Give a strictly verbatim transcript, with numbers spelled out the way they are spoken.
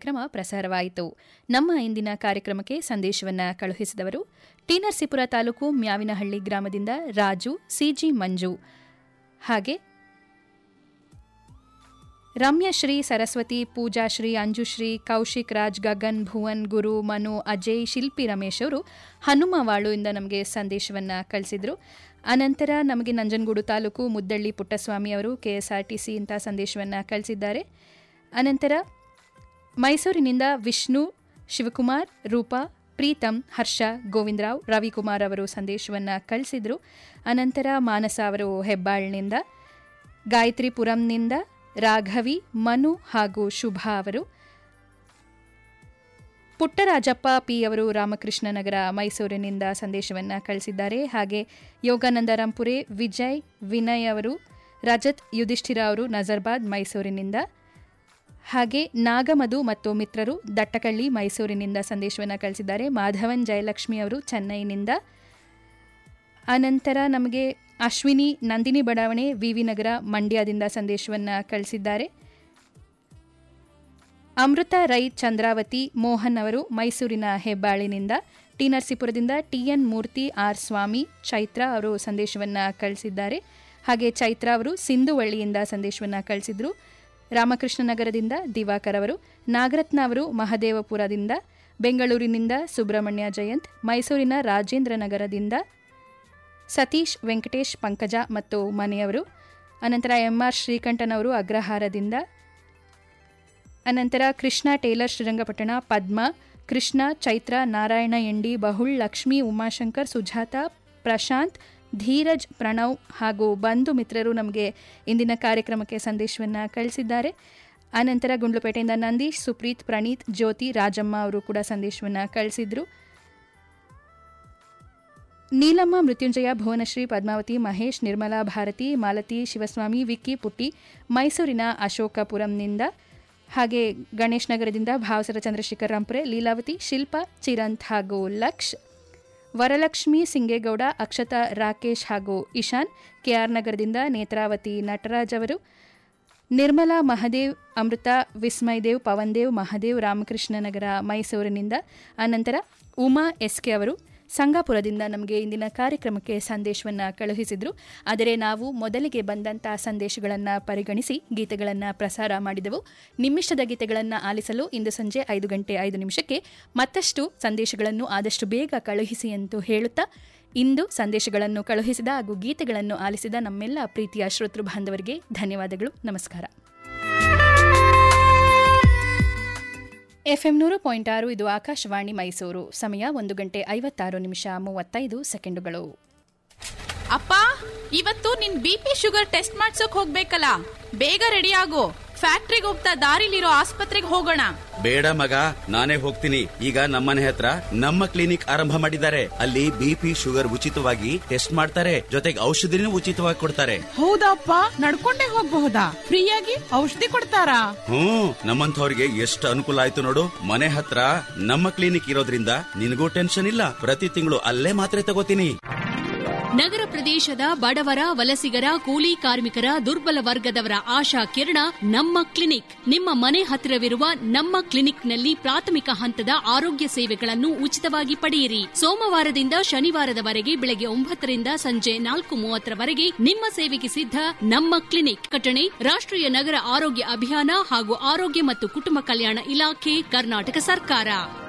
ಕಾರ್ಯಕ್ರಮ ಪ್ರಸಾರವಾಯಿತು. ನಮ್ಮ ಇಂದಿನ ಕಾರ್ಯಕ್ರಮಕ್ಕೆ ಸಂದೇಶವನ್ನು ಕಳುಹಿಸಿದವರು ಟಿ ನರಸೀಪುರ ತಾಲೂಕು ಮ್ಯಾವಿನಹಳ್ಳಿ ಗ್ರಾಮದಿಂದ ರಾಜು, ಸಿಜಿ ಮಂಜು, ಹಾಗೆ ರಮ್ಯಶ್ರೀ, ಸರಸ್ವತಿ, ಪೂಜಾಶ್ರೀ, ಅಂಜುಶ್ರೀ, ಕೌಶಿಕ್ ರಾಜ್, ಗಗನ್, ಭುವನ್, ಗುರು, ಮನು, ಅಜಯ್, ಶಿಲ್ಪಿ ರಮೇಶ್ ಅವರು ಹನುಮವಾಳು ಇಂದ ನಮಗೆ ಸಂದೇಶವನ್ನು ಕಳಿಸಿದರು. ಅನಂತರ ನಮಗೆ ನಂಜನಗೂಡು ತಾಲೂಕು ಮುದ್ದಳ್ಳಿ ಪುಟ್ಟಸ್ವಾಮಿ ಅವರು ಕೆಎಸ್ಆರ್ಟಿಸಿ ಇಂಥ ಸಂದೇಶವನ್ನು ಕಳಿಸಿದ್ದಾರೆ. ಅನಂತರ ಮೈಸೂರಿನಿಂದ ವಿಷ್ಣು, ಶಿವಕುಮಾರ್, ರೂಪಾ, ಪ್ರೀತಮ್, ಹರ್ಷ, ಗೋವಿಂದರಾವ್, ರವಿಕುಮಾರ್ ಅವರು ಸಂದೇಶವನ್ನು ಕಳಿಸಿದರು. ಅನಂತರ ಮಾನಸ ಅವರು ಹೆಬ್ಬಾಳ್ನಿಂದ, ಗಾಯತ್ರಿಪುರಂನಿಂದ ರಾಘವಿ, ಮನು ಹಾಗೂ ಶುಭಾ ಅವರು, ಪುಟ್ಟರಾಜಪ್ಪ ಪಿ ಅವರು ರಾಮಕೃಷ್ಣ ನಗರ ಮೈಸೂರಿನಿಂದ ಸಂದೇಶವನ್ನು ಕಳಿಸಿದ್ದಾರೆ. ಹಾಗೆ ಯೋಗಾನಂದ ರಂಪುರೆ, ವಿಜಯ್, ವಿನಯ್ ಅವರು, ರಜತ್, ಯುಧಿಷ್ಠಿರ ಅವರು ನಜರ್ಬಾದ್ ಮೈಸೂರಿನಿಂದ, ಹಾಗೆ ನಾಗಮಧು ಮತ್ತು ಮಿತ್ರರು ದಟ್ಟಕಳ್ಳಿ ಮೈಸೂರಿನಿಂದ ಸಂದೇಶವನ್ನು ಕಳಿಸಿದ್ದಾರೆ. ಮಾಧವನ್, ಜಯಲಕ್ಷ್ಮಿ ಅವರು ಚೆನ್ನೈನಿಂದ. ಅನಂತರ ನಮಗೆ ಅಶ್ವಿನಿ, ನಂದಿನಿ ಬಡಾವಣೆ, ವಿವಿ ನಗರ ಮಂಡ್ಯದಿಂದ ಸಂದೇಶವನ್ನು ಕಳಿಸಿದ್ದಾರೆ. ಅಮೃತ ರೈ, ಚಂದ್ರಾವತಿ, ಮೋಹನ್ ಅವರು ಮೈಸೂರಿನ ಹೆಬ್ಬಾಳಿನಿಂದ. ಟಿ ನರಸೀಪುರದಿಂದ ಟಿಎನ್ ಮೂರ್ತಿ, ಆರ್ ಸ್ವಾಮಿ, ಚೈತ್ರ ಅವರು ಸಂದೇಶವನ್ನು ಕಳಿಸಿದ್ದಾರೆ. ಹಾಗೆ ಚೈತ್ರ ಅವರು ಸಿಂಧುವಳ್ಳಿಯಿಂದ ಸಂದೇಶವನ್ನು ಕಳಿಸಿದ್ರು. ರಾಮಕೃಷ್ಣ ನಗರದಿಂದ ದಿವಾಕರ್ ಅವರು, ನಾಗರತ್ನ ಅವರು ಮಹದೇವಪುರದಿಂದ, ಬೆಂಗಳೂರಿನಿಂದ ಸುಬ್ರಹ್ಮಣ್ಯ ಜಯಂತ್, ಮೈಸೂರಿನ ರಾಜೇಂದ್ರ ನಗರದಿಂದ ಸತೀಶ್, ವೆಂಕಟೇಶ್, ಪಂಕಜ ಮತ್ತು ಮನೆಯವರು. ಅನಂತರ ಎಂಆರ್ ಶ್ರೀಕಂಠನ್ ಅವರು ಅಗ್ರಹಾರದಿಂದ. ಅನಂತರ ಕೃಷ್ಣ ಟೇಲರ್, ಶ್ರೀರಂಗಪಟ್ಟಣ, ಪದ್ಮ, ಕೃಷ್ಣ, ಚೈತ್ರ, ನಾರಾಯಣ ಎಂಡಿ, ಬಹುಳ್, ಲಕ್ಷ್ಮಿ, ಉಮಾಶಂಕರ್, ಸುಜಾತ, ಪ್ರಶಾಂತ್, ಧೀರಜ್, ಪ್ರಣವ್ ಹಾಗೂ ಬಂಧು ಮಿತ್ರರು ನಮಗೆ ಇಂದಿನ ಕಾರ್ಯಕ್ರಮಕ್ಕೆ ಸಂದೇಶವನ್ನು ಕಳಿಸಿದ್ದಾರೆ. ಅನಂತರ ಗುಂಡ್ಲುಪೇಟೆಯಿಂದ ನಂದೀಶ್, ಸುಪ್ರೀತ್, ಪ್ರಣೀತ್, ಜ್ಯೋತಿ, ರಾಜಮ್ಮ ಅವರು ಕೂಡ ಸಂದೇಶವನ್ನು ಕಳಿಸಿದ್ರು. ನೀಲಮ್ಮ, ಮೃತ್ಯುಂಜಯ, ಭುವನಶ್ರೀ, ಪದ್ಮಾವತಿ, ಮಹೇಶ್, ನಿರ್ಮಲಾ, ಭಾರತಿ, ಮಾಲತಿ, ಶಿವಸ್ವಾಮಿ, ವಿಕ್ಕಿ, ಪುಟ್ಟಿ, ಮೈಸೂರಿನ ಅಶೋಕಪುರಂನಿಂದ. ಹಾಗೆ ಗಣೇಶ್ ನಗರದಿಂದ ಭಾವಸರ ಚಂದ್ರಶೇಖರ್ ರಂಪುರೆ, ಲೀಲಾವತಿ, ಶಿಲ್ಪಾ, ಚಿರಂತ್ ಹಾಗೂ ಲಕ್ಷ್, ವರಲಕ್ಷ್ಮಿ, ಸಿಂಗೇಗೌಡ, ಅಕ್ಷತಾ, ರಾಕೇಶ್ ಹಾಗೂ ಇಶಾನ್, ಕೆಆರ್ ನಗರದಿಂದ ನೇತ್ರಾವತಿ ನಟರಾಜ್ ಅವರು, ನಿರ್ಮಲಾ, ಮಹದೇವ್, ಅಮೃತ, ವಿಸ್ಮಯದೇವ್, ಪವನ್ದೇವ್, ಮಹದೇವ್, ರಾಮಕೃಷ್ಣ ನಗರ ಮೈಸೂರಿನಿಂದ. ಅನಂತರ ಉಮಾ ಎಸ್ಕೆ ಅವರು ಸಂಗಾಪುರದಿಂದ ನಮಗೆ ಇಂದಿನ ಕಾರ್ಯಕ್ರಮಕ್ಕೆ ಸಂದೇಶವನ್ನು ಕಳುಹಿಸಿದರು. ಆದರೆ ನಾವು ಮೊದಲಿಗೆ ಬಂದಂಥ ಸಂದೇಶಗಳನ್ನು ಪರಿಗಣಿಸಿ ಗೀತೆಗಳನ್ನು ಪ್ರಸಾರ ಮಾಡಿದೆವು. ನಿಮ್ಮಿಷ್ಟದ ಗೀತೆಗಳನ್ನು ಆಲಿಸಲು ಇಂದು ಸಂಜೆ ಐದು ಗಂಟೆ ಐದು ನಿಮಿಷಕ್ಕೆ ಮತ್ತಷ್ಟು ಸಂದೇಶಗಳನ್ನು ಆದಷ್ಟು ಬೇಗ ಕಳುಹಿಸಿ ಎಂದು ಹೇಳುತ್ತಾ, ಇಂದು ಸಂದೇಶಗಳನ್ನು ಕಳುಹಿಸಿದ ಹಾಗೂ ಗೀತೆಗಳನ್ನು ಆಲಿಸಿದ ನಮ್ಮೆಲ್ಲ ಪ್ರೀತಿಯ ಶ್ರೋತೃ ಬಾಂಧವರಿಗೆ ಧನ್ಯವಾದಗಳು. ನಮಸ್ಕಾರ. ಎಫ್ಎಂ ನೂರು ಪಾಯಿಂಟ್ ಆರು, ಇದು ಆಕಾಶವಾಣಿ ಮೈಸೂರು. ಸಮಯ ಒಂದು ಗಂಟೆ ಐವತ್ತಾರು ನಿಮಿಷ ಮೂವತ್ತೈದು ಸೆಕೆಂಡುಗಳು. ಅಪ್ಪ, ಇವತ್ತು ನಿನ್ ಬಿಪಿ ಶುಗರ್ ಟೆಸ್ಟ್ ಮಾಡ್ಸೋಕ್ ಹೋಗ್ಬೇಕಲ್ಲ, ಬೇಗ ರೆಡಿ ಆಗು. ಫ್ಯಾಕ್ಟ್ರಿಗೆ ಹೋಗ್ತಾ ದಾರಿಲಿರೋ ಆಸ್ಪತ್ರೆಗೆ ಹೋಗೋಣ. ಬೇಡ ಮಗ, ನಾನೇ ಹೋಗ್ತೀನಿ. ಈಗ ನಮ್ಮನೆ ಹತ್ರ ನಮ್ಮ ಕ್ಲಿನಿಕ್ ಆರಂಭ ಮಾಡಿದ್ದಾರೆ. ಅಲ್ಲಿ ಬಿಪಿ ಶುಗರ್ ಉಚಿತವಾಗಿ ಟೆಸ್ಟ್ ಮಾಡ್ತಾರೆ, ಜೊತೆಗೆ ಔಷಧಿನೂ ಉಚಿತವಾಗಿ ಕೊಡ್ತಾರೆ. ಹೌದಪ್ಪ, ನಡ್ಕೊಂಡೇ ಹೋಗ್ಬಹುದಾ? ಫ್ರೀಯಾಗಿ ಔಷಧಿ ಕೊಡ್ತಾರಾ? ಹ್ಮ್, ನಮ್ಮಂಥವ್ರಿಗೆ ಎಷ್ಟು ಅನುಕೂಲ ಆಯ್ತು ನೋಡು. ಮನೆ ಹತ್ರ ನಮ್ಮ ಕ್ಲಿನಿಕ್ ಇರೋದ್ರಿಂದ ನಿನಗೂ ಟೆನ್ಷನ್ ಇಲ್ಲ. ಪ್ರತಿ ತಿಂಗಳು ಅಲ್ಲೇ ಮಾತ್ರೆ ತಗೋತೀನಿ. ನಗರ ಪ್ರದೇಶದ ಬಡವರ, ವಲಸಿಗರ, ಕೂಲಿ ಕಾರ್ಮಿಕರ, ದುರ್ಬಲ ವರ್ಗದವರ ಆಶಾ ಕಿರಣ ನಮ್ಮ ಕ್ಲಿನಿಕ್. ನಿಮ್ಮ ಮನೆ ಹತ್ತಿರವಿರುವ ನಮ್ಮ ಕ್ಲಿನಿಕ್ನಲ್ಲಿ ಪ್ರಾಥಮಿಕ ಹಂತದ ಆರೋಗ್ಯ ಸೇವೆಗಳನ್ನು ಉಚಿತವಾಗಿ ಪಡೆಯಿರಿ. ಸೋಮವಾರದಿಂದ ಶನಿವಾರದವರೆಗೆ ಬೆಳಗ್ಗೆ ಒಂಬತ್ತರಿಂದ ಸಂಜೆ ನಾಲ್ಕು ಮೂವತ್ತರವರೆಗೆ ನಿಮ್ಮ ಸೇವೆಗೆ ಸಿದ್ಧ ನಮ್ಮ ಕ್ಲಿನಿಕ್. ಕಟಣೆ ರಾಷ್ಟ್ರೀಯ ನಗರ ಆರೋಗ್ಯ ಅಭಿಯಾನ ಹಾಗೂ ಆರೋಗ್ಯ ಮತ್ತು ಕುಟುಂಬ ಕಲ್ಯಾಣ ಇಲಾಖೆ, ಕರ್ನಾಟಕ ಸರ್ಕಾರ.